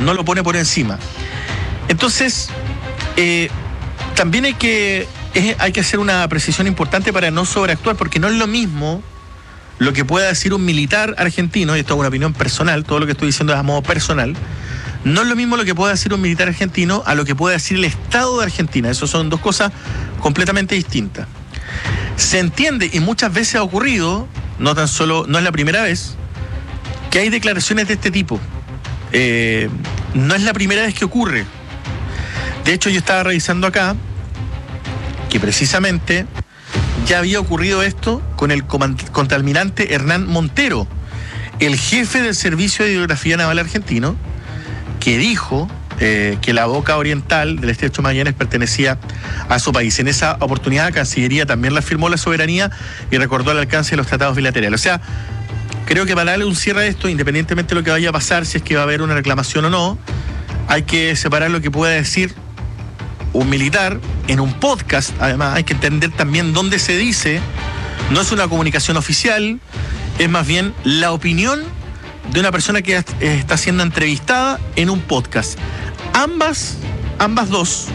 no lo pone por encima. Entonces, también hay que hacer una precisión importante para no sobreactuar, porque no es lo mismo lo que pueda decir un militar argentino, y esto es una opinión personal, todo lo que estoy diciendo es a modo personal, no es lo mismo lo que pueda decir un militar argentino a lo que pueda decir el Estado de Argentina. Eso son dos cosas completamente distintas. Se entiende, y muchas veces ha ocurrido, no es la primera vez, que hay declaraciones de este tipo. No es la primera vez que ocurre. De hecho, yo estaba revisando acá que precisamente ya había ocurrido esto con el contraalmirante Hernán Montero, el jefe del Servicio de Hidrografía Naval argentino, que dijo que la boca oriental del Estrecho Magallanes pertenecía a su país. En esa oportunidad, la Cancillería también reafirmó la soberanía y recordó el alcance de los tratados bilaterales. O sea, creo que para darle un cierre a esto, independientemente de lo que vaya a pasar, si es que va a haber una reclamación o no, hay que separar lo que pueda decir un militar en un podcast. Además, hay que entender también dónde se dice. No es una comunicación oficial, es más bien la opinión de una persona que está siendo entrevistada en un podcast. Ambas dos,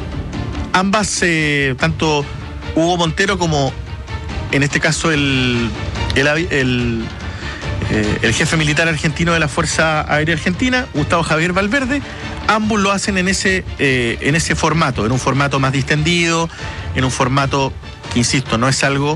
tanto Hugo Montero como, en este caso, el jefe militar argentino de la Fuerza Aérea Argentina, Gustavo Javier Valverde, ambos lo hacen en ese formato, en un formato más distendido, en un formato que, insisto, no es algo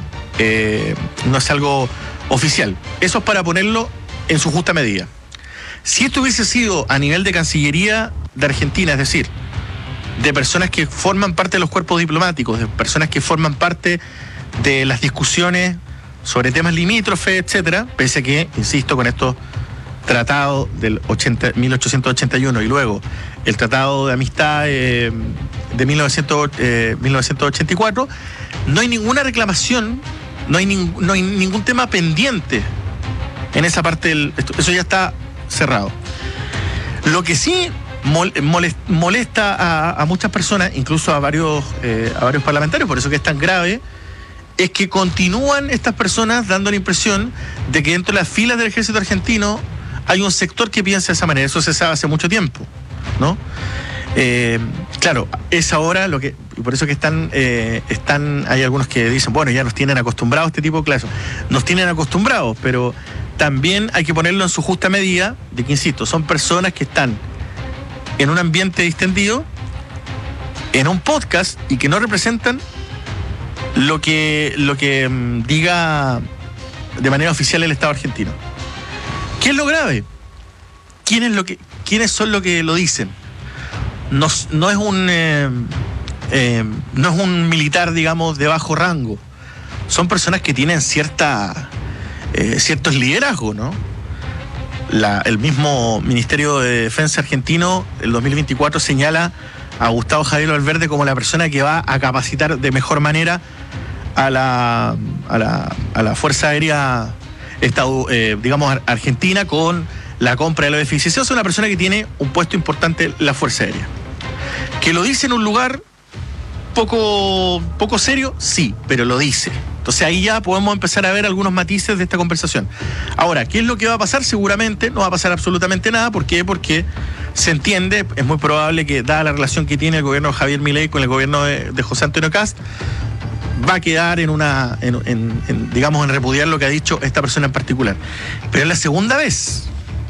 oficial. Eso es para ponerlo en su justa medida. Si esto hubiese sido a nivel de Cancillería de Argentina, es decir, de personas que forman parte de los cuerpos diplomáticos, de personas que forman parte de las discusiones sobre temas limítrofes, etcétera, pese a que, insisto, con estos tratados del 1881 y luego el Tratado de Amistad de 1984, no hay ninguna reclamación, no hay ningún tema pendiente en esa parte eso ya está cerrado. Lo que sí molesta a muchas personas, incluso a varios parlamentarios, por eso que es tan grave, es que continúan estas personas dando la impresión de que dentro de las filas del ejército argentino hay un sector que piensa de esa manera. Eso se sabe hace mucho tiempo, ¿no? Claro, es ahora lo que, y por eso que hay algunos que dicen, bueno, ya nos tienen acostumbrados a este tipo de clases. Nos tienen acostumbrados, pero también hay que ponerlo en su justa medida, de que, insisto, son personas que están en un ambiente distendido, en un podcast, y que no representan lo que diga de manera oficial el Estado argentino. ¿Qué es lo grave? ¿Quiénes son los que lo dicen? No es un militar, digamos, de bajo rango. Son personas que tienen ciertos liderazgos, ¿no? El mismo Ministerio de Defensa argentino, el 2024, señala a Gustavo Javier Valverde como la persona que va a capacitar de mejor manera a la Fuerza Aérea argentina con la compra de los F-16. Es una persona que tiene un puesto importante en la Fuerza Aérea. Que lo dice en un lugar poco serio, sí, pero lo dice. Entonces ahí ya podemos empezar a ver algunos matices de esta conversación. Ahora, ¿qué es lo que va a pasar? Seguramente no va a pasar absolutamente nada. ¿Por qué? Porque se entiende, es muy probable que, dada la relación que tiene el gobierno de Javier Milei con el gobierno de José Antonio Kast, va a quedar en repudiar lo que ha dicho esta persona en particular. Pero es la segunda vez.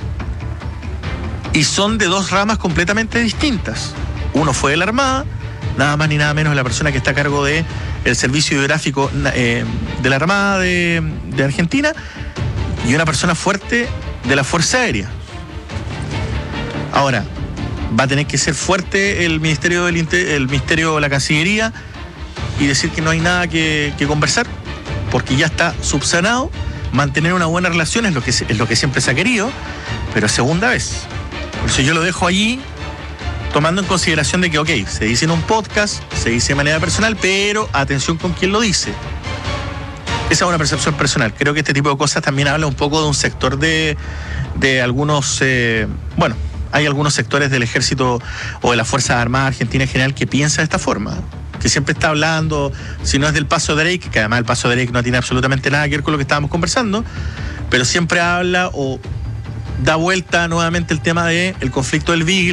Y son de dos ramas completamente distintas. Uno fue de la Armada, nada más ni nada menos la persona que está a cargo de el servicio hidrográfico de la Armada de Argentina, y una persona fuerte de la Fuerza Aérea. Ahora, va a tener que ser fuerte el Ministerio de la Cancillería y decir que no hay nada que conversar, porque ya está subsanado. Mantener una buena relación es lo que siempre se ha querido, pero es segunda vez. Por eso yo lo dejo allí, tomando en consideración de que, ok, se dice en un podcast, se dice de manera personal, pero atención con quién lo dice. Esa es una percepción personal. Creo que este tipo de cosas también habla un poco de un sector de algunos, hay algunos sectores del ejército o de las Fuerzas Armadas Argentinas en general que piensa de esta forma, que siempre está hablando, si no es del paso Drake, que además el paso Drake no tiene absolutamente nada que ver con lo que estábamos conversando, pero siempre habla o da vuelta nuevamente el tema del conflicto del Beagle,